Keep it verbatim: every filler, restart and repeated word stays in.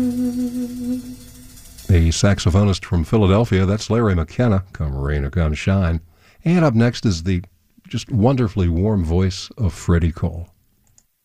The saxophonist from Philadelphia, that's Larry McKenna, Come Rain or Come Shine. And up next is the just wonderfully warm voice of Freddie Cole.